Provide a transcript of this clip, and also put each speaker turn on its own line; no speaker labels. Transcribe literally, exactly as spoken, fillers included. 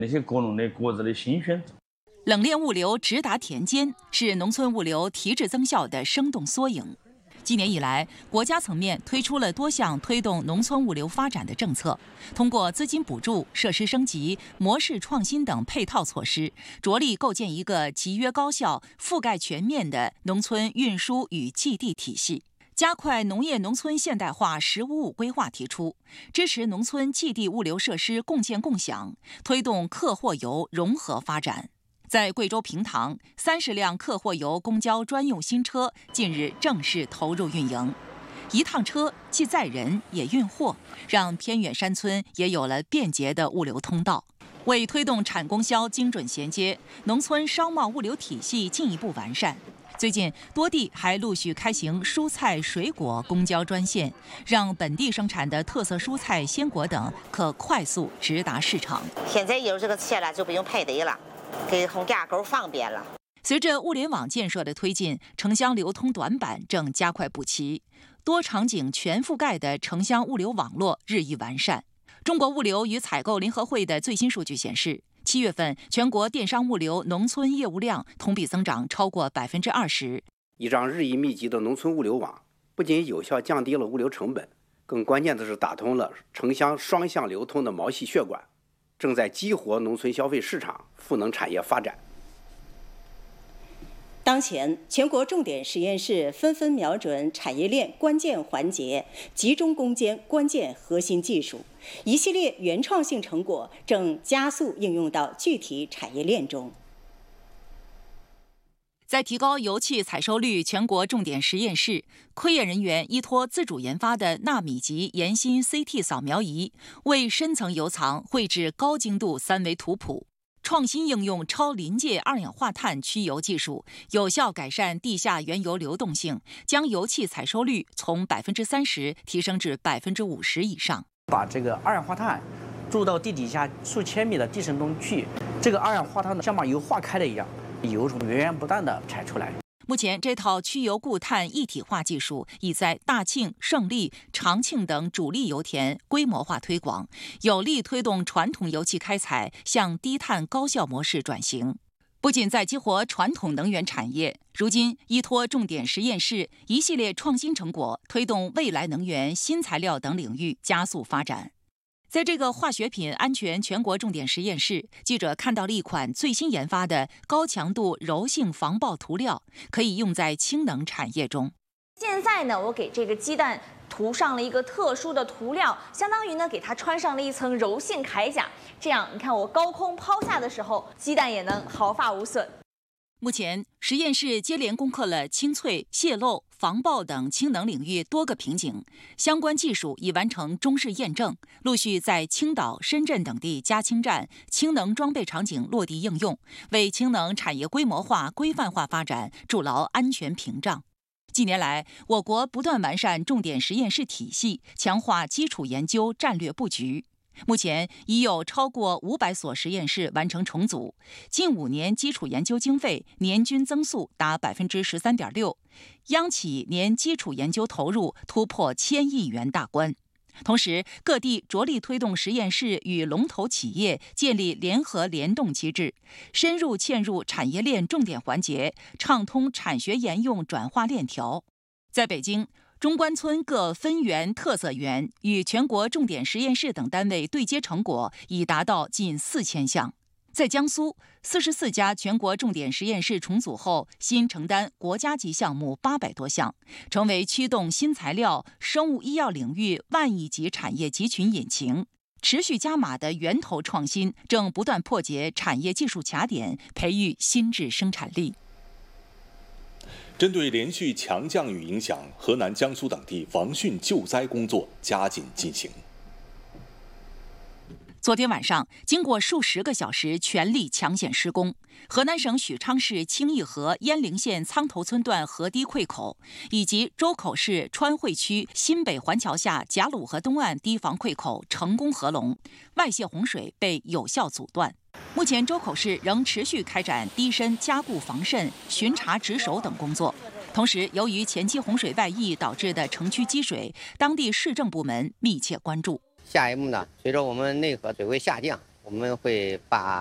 那些各种的果子的新鲜。
冷链物流直达田间，是农村物流提质增效的生动缩影。今年以来，国家层面推出了多项推动农村物流发展的政策，通过资金补助、设施升级、模式创新等配套措施，着力构建一个集约高效、覆盖全面的农村运输与寄递体系。加快农业农村现代化“十五五”规划提出，支持农村寄递物流设施共建共享，推动客货游融合发展。在贵州平塘，三十辆客货游公交专用新车近日正式投入运营。一趟车既载人也运货，让偏远山村也有了便捷的物流通道。为推动产供销精准衔接，农村商贸物流体系进一步完善。最近，多地还陆续开行蔬菜、水果公交专线，让本地生产的特色蔬菜、鲜果等可快速直达市场。
现在有这个车了，就不用排队了。给从架构方便了。
随着物联网建设的推进，城乡流通短板正加快补齐，多场景全覆盖的城乡物流网络日益完善。中国物流与采购联合会的最新数据显示，七月份全国电商物流农村业务量同比增长超过百分之二十。
一张日益密集的农村物流网，不仅有效降低了物流成本，更关键的是打通了城乡双向流通的毛细血管。正在激活农村消费市场、赋能产业发展。
当前，全国重点实验室纷纷瞄准产业链关键环节，集中攻坚关键核心技术，一系列原创性成果正加速应用到具体产业链中。
在提高油气采收率，全国重点实验室科研人员依托自主研发的纳米级岩芯 C T 扫描仪，为深层油藏绘制高精度三维图谱，创新应用超临界二氧化碳驱油技术，有效改善地下原油流动性，将油气采收率从百分之三十提升至百分之五十以上。
把这个二氧化碳注到地底下数千米的地层中去，这个二氧化碳像把油化开了一样。油从源源不断地产出来。
目前，这套去油固碳一体化技术已在大庆、胜利、长庆等主力油田规模化推广，有力推动传统油气开采向低碳高效模式转型。不仅在激活传统能源产业，如今依托重点实验室一系列创新成果，推动未来能源、新材料等领域加速发展。在这个化学品安全全国重点实验室，记者看到了一款最新研发的高强度柔性防爆涂料，可以用在氢能产业中。
现在呢，我给这个鸡蛋涂上了一个特殊的涂料，相当于呢给它穿上了一层柔性铠甲，这样你看我高空抛下的时候，鸡蛋也能毫发无损。
目前，实验室接连攻克了清脆、泄漏、防爆等氢能领域多个瓶颈，相关技术已完成中试验证，陆续在青岛、深圳等地加氢站、氢能装备场景落地应用，为氢能产业规模化、规范化发展筑牢安全屏障。近年来，我国不断完善重点实验室体系，强化基础研究战略布局。目前已有超过五百所实验室完成重组，近五年基础研究经费年均增速达百分之十三点六，央企年基础研究投入突破千亿元大关。同时，各地着力推动实验室与龙头企业建立联合联动机制，深入嵌入产业链重点环节，畅通产学研用转化链条。在北京，中关村各分园、特色园与全国重点实验室等单位对接成果已达到近四千项。在江苏，四十四家全国重点实验室重组后，新承担国家级项目八百多项，成为驱动新材料、生物医药领域万亿级产业集群引擎。持续加码的源头创新正不断破解产业技术卡点，培育新质生产力。
针对连续强降雨影响，河南、江苏等地防汛救灾工作加紧进行。
昨天晚上，经过数十个小时全力抢险施工，河南省许昌市清义河鄢陵县苍头村段河堤溃口，以及周口市川汇区新北环桥下贾鲁河东岸堤防溃口成功合龙，外泄洪水被有效阻断。目前，周口市仍持续开展堤深加固防渗、巡查值守等工作。同时，由于前期洪水外溢导致的城区积水，当地市政部门密切关注。
下一步呢，随着我们内河水位下降，我们会把